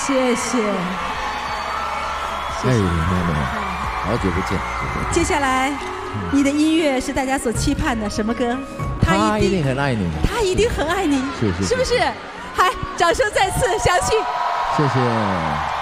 谢谢。 哎，妈妈，好久不见。 接下来，你的音乐是大家所期盼的什么歌？ 他一定很爱你。 他一定很爱你， 是不是？嗨，掌声再次响起。 谢谢。